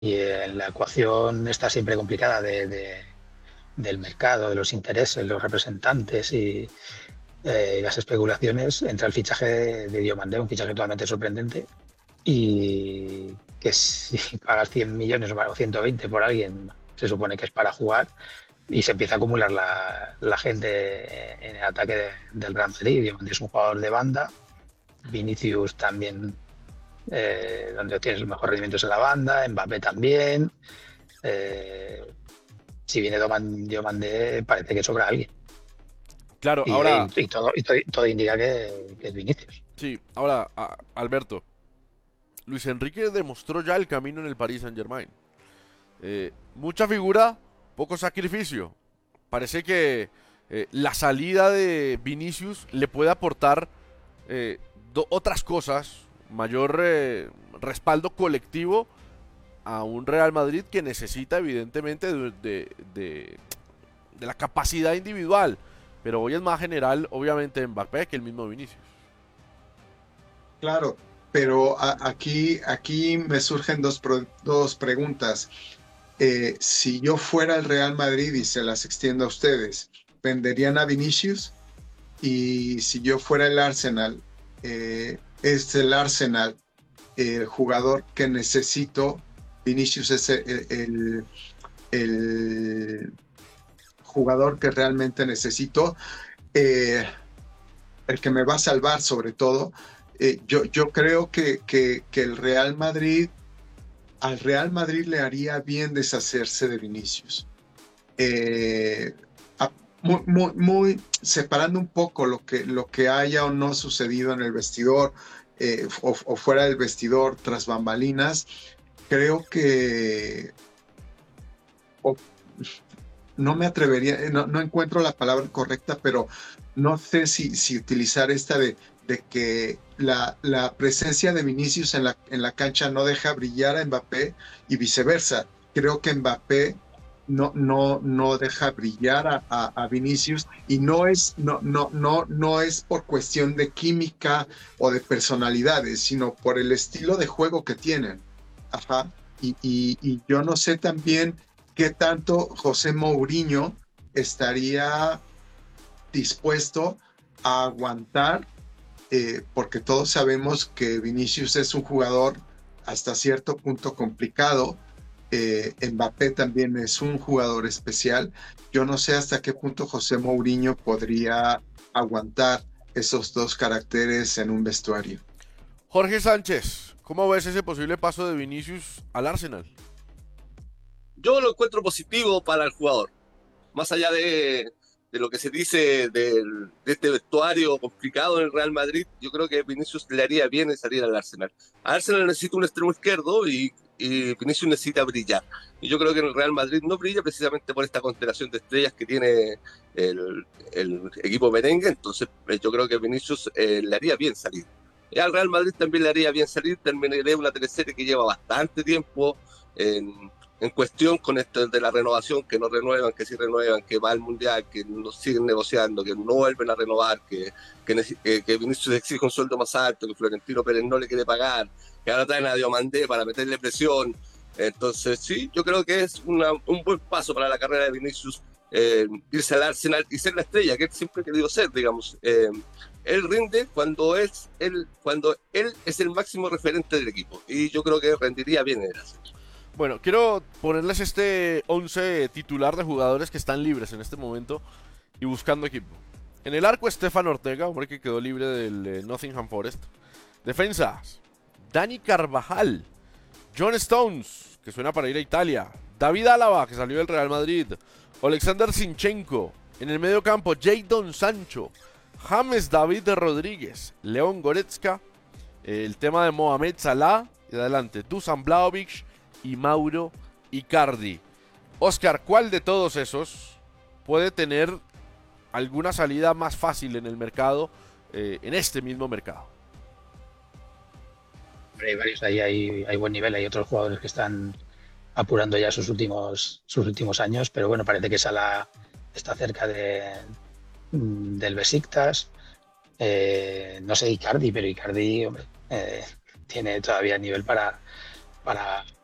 la ecuación está siempre complicada del mercado, de los intereses, los representantes y las especulaciones, entra el fichaje de Diomandé, un fichaje totalmente sorprendente y que si pagas 100 millones o 120 por alguien, se supone que es para jugar y se empieza a acumular la gente en el ataque del Real Madrid. Diomandé es un jugador de banda, Vinicius también, donde obtienes los mejores rendimientos en la banda, Mbappé también. Eh, si viene Diomandé, parece que sobra alguien. Claro, Y, ahora, todo indica que es Vinicius. sí, ahora, Alberto, Luis Enrique demostró ya el camino en el Paris Saint-Germain. Mucha figura, poco sacrificio. Parece que la salida de Vinicius le puede aportar otras cosas, mayor respaldo colectivo a un Real Madrid que necesita evidentemente de la capacidad individual, pero hoy es más general obviamente Mbappé que el mismo Vinicius. Claro, pero aquí me surgen dos preguntas. Si yo fuera el Real Madrid y se las extiendo a ustedes, ¿venderían a Vinicius? Y si yo fuera el Arsenal, es el Arsenal el jugador que necesito. Vinicius es el jugador que realmente necesito, eh, el que me va a salvar sobre todo. Yo creo que el Real Madrid, al Real Madrid le haría bien deshacerse de Vinicius. Eh, separando un poco lo que haya o no sucedido en el vestidor, o fuera del vestidor tras bambalinas, creo que o, no me atrevería, no encuentro la palabra correcta, pero no sé si utilizar esta de que la presencia de Vinicius en la cancha no deja brillar a Mbappé y viceversa. Creo que Mbappé no deja brillar a Vinicius, y no es por cuestión de química o de personalidades, sino por el estilo de juego que tienen. Ajá. Y yo no sé también qué tanto José Mourinho estaría dispuesto a aguantar, porque todos sabemos que Vinicius es un jugador hasta cierto punto complicado. Mbappé también es un jugador especial. Yo no sé hasta qué punto José Mourinho podría aguantar esos dos caracteres en un vestuario. Jorge Sánchez, ¿cómo ves ese posible paso de Vinicius al Arsenal? Yo lo encuentro positivo para el jugador. Más allá de lo que se dice de este vestuario complicado en el Real Madrid, yo creo que Vinicius le haría bien en salir al Arsenal. Arsenal necesita un extremo izquierdo y Vinicius necesita brillar. Y yo creo que en el Real Madrid no brilla precisamente por esta constelación de estrellas que tiene el equipo merengue. Entonces yo creo que Vinicius le haría bien salir. Y al Real Madrid también le haría bien salir. Terminaría una teleserie que lleva bastante tiempo en cuestión con esto de la renovación, que no renuevan, que sí renuevan, que va al Mundial, que no siguen negociando, que no vuelven a renovar, que Vinicius exige un sueldo más alto, que Florentino Pérez no le quiere pagar, que ahora traen a Diomandé para meterle presión. Entonces, sí, yo creo que es un buen paso para la carrera de Vinicius, irse al Arsenal y ser la estrella que él siempre ha querido ser, digamos. Él rinde cuando él es el máximo referente del equipo, y yo creo que rendiría bien en el Arsenal. Bueno, quiero ponerles este 11 titular de jugadores que están libres en este momento y buscando equipo. En el arco, Stefan Ortega, hombre que quedó libre del Nottingham Forest. Defensas, Dani Carvajal, John Stones, que suena para ir a Italia, David Álava, que salió del Real Madrid, Alexander Zinchenko. En el medio campo, Jadon Sancho, James David Rodríguez, León Goretzka, el tema de Mohamed Salah, y adelante, Dusan Vlahovic y Mauro Icardi. Oscar, ¿cuál de todos esos puede tener alguna salida más fácil en el mercado, en este mismo mercado? Hay varios, ahí hay buen nivel, hay otros jugadores que están apurando ya sus últimos años, pero bueno, parece que Salah está cerca del Besiktas. No sé Icardi, pero Icardi, hombre, tiene todavía nivel para